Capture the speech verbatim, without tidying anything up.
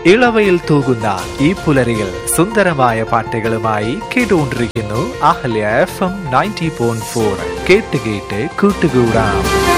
ഇളവയിൽ തൂകുന്ന ഈ പുലരിയിൽ സുന്ദരമായ പാട്ടുകളുമായി കേട്ടുകൊണ്ടിരിക്കുന്നു Ahalya F M ninety point four. കേട്ട് കേട്ട് കൂട്ടുകൂടാം.